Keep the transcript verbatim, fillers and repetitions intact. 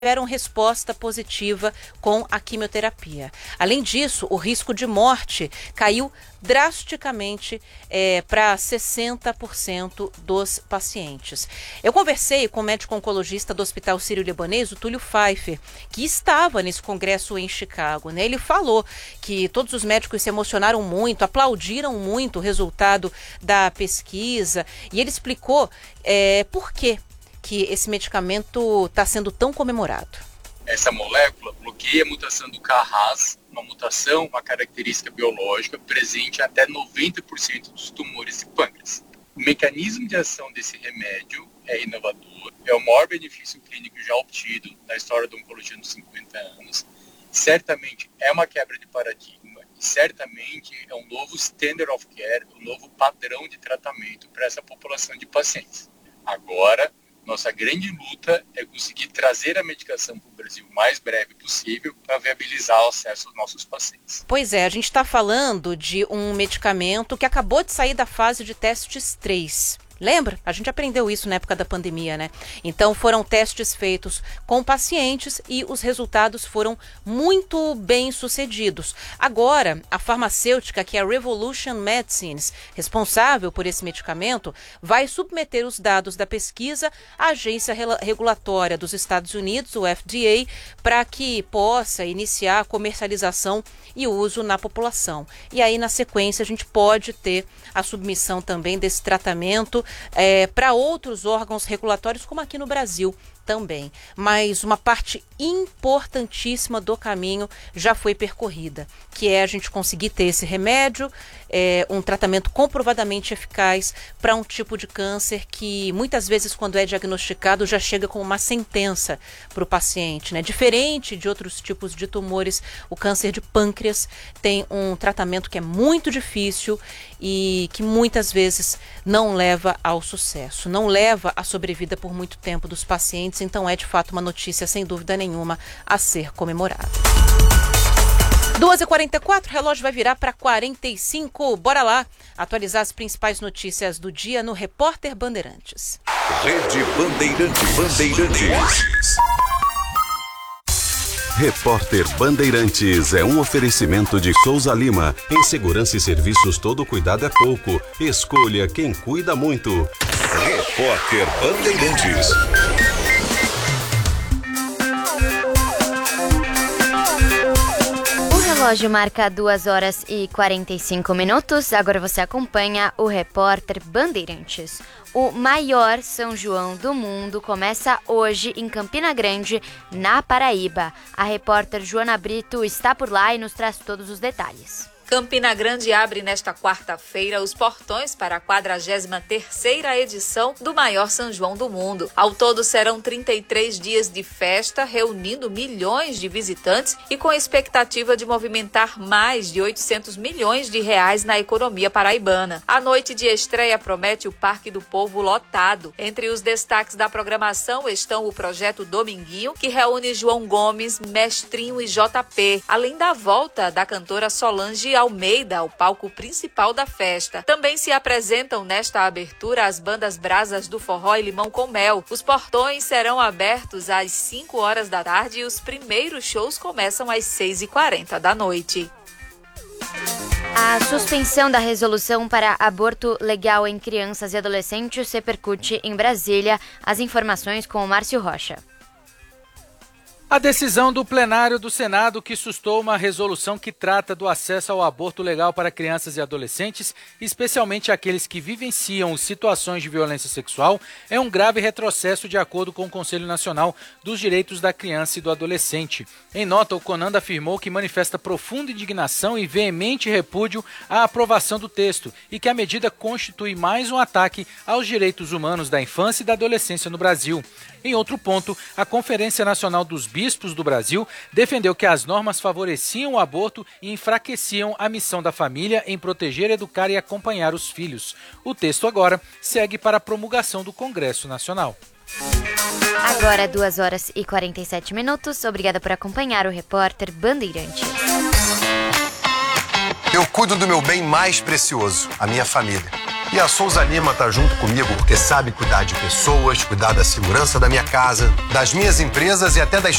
tiveram resposta positiva com a quimioterapia. Além disso, o risco de morte caiu drasticamente é, para sessenta por cento dos pacientes. Eu conversei com o médico oncologista do Hospital Sírio-Libanês, o Túlio Pfeiffer, que estava nesse congresso em Chicago, né? Ele falou que todos os médicos se emocionaram muito, aplaudiram muito o resultado da pesquisa, e ele explicou é, por quê que esse medicamento está sendo tão comemorado. Essa molécula bloqueia a mutação do K R A S, uma mutação, uma característica biológica presente em até noventa por cento dos tumores de pâncreas. O mecanismo de ação desse remédio é inovador, é o maior benefício clínico já obtido na história da oncologia nos cinquenta anos. Certamente é uma quebra de paradigma e certamente é um novo standard of care, um novo padrão de tratamento para essa população de pacientes. Agora, nossa grande luta é conseguir trazer a medicação para o Brasil o mais breve possível para viabilizar o acesso aos nossos pacientes. Pois é, a gente está falando de um medicamento que acabou de sair da fase de testes três. Lembra? A gente aprendeu isso na época da pandemia, né? Então foram testes feitos com pacientes e os resultados foram muito bem sucedidos. Agora, a farmacêutica, que é a Revolution Medicines, responsável por esse medicamento, vai submeter os dados da pesquisa à agência regulatória dos Estados Unidos, o F D A, para que possa iniciar a comercialização e uso na população. E aí, na sequência, a gente pode ter a submissão também desse tratamento é, para outros órgãos regulatórios, como aqui no Brasil também. Mas uma parte importantíssima do caminho já foi percorrida, que é a gente conseguir ter esse remédio, é, um tratamento comprovadamente eficaz para um tipo de câncer que muitas vezes, quando é diagnosticado, já chega com uma sentença para o paciente, né? Diferente de outros tipos de tumores, o câncer de pâncreas tem um tratamento que é muito difícil e que muitas vezes não leva ao sucesso, não leva à sobrevida por muito tempo dos pacientes. Então é de fato uma notícia sem dúvida nenhuma a ser comemorada. duas e quarenta e quatro, relógio vai virar para quarenta e cinco. Bora lá atualizar as principais notícias do dia no Repórter Bandeirantes. Rede Bandeirante Bandeirantes. Repórter Bandeirantes é um oferecimento de Souza Lima. Em segurança e serviços, todo cuidado é pouco. Escolha quem cuida muito. Repórter Bandeirantes. O relógio marca duas horas e quarenta e cinco minutos. Agora você acompanha o Repórter Bandeirantes. O maior São João do mundo começa hoje em Campina Grande, na Paraíba. A repórter Joana Brito está por lá e nos traz todos os detalhes. Campina Grande abre nesta quarta-feira os portões para a quadragésima terceira edição do maior São João do mundo. Ao todo serão trinta e três dias de festa, reunindo milhões de visitantes e com a expectativa de movimentar mais de oitocentos milhões de reais na economia paraibana. A noite de estreia promete o Parque do Povo lotado. Entre os destaques da programação estão o projeto Dominguinho, que reúne João Gomes, Mestrinho e J P, além da volta da cantora Solange Almeida ao palco principal da festa. Também se apresentam nesta abertura as bandas Brasas do Forró e Limão com Mel. Os portões serão abertos às cinco horas da tarde e os primeiros shows começam às seis e quarenta da noite. A suspensão da resolução para aborto legal em crianças e adolescentes repercute em Brasília. As informações com o Márcio Rocha. A decisão do plenário do Senado que sustou uma resolução que trata do acesso ao aborto legal para crianças e adolescentes, especialmente aqueles que vivenciam situações de violência sexual, é um grave retrocesso de acordo com o Conselho Nacional dos Direitos da Criança e do Adolescente. Em nota, o CONANDA afirmou que manifesta profunda indignação e veemente repúdio à aprovação do texto e que a medida constitui mais um ataque aos direitos humanos da infância e da adolescência no Brasil. Em outro ponto, a Conferência Nacional dos Bispos do Brasil defendeu que as normas favoreciam o aborto e enfraqueciam a missão da família em proteger, educar e acompanhar os filhos. O texto agora segue para a promulgação do Congresso Nacional. Agora, duas horas e quarenta e sete minutos. Obrigada por acompanhar o Repórter Bandeirantes. Eu cuido do meu bem mais precioso, a minha família. E a Souza Lima tá junto comigo porque sabe cuidar de pessoas, cuidar da segurança da minha casa, das minhas empresas e até das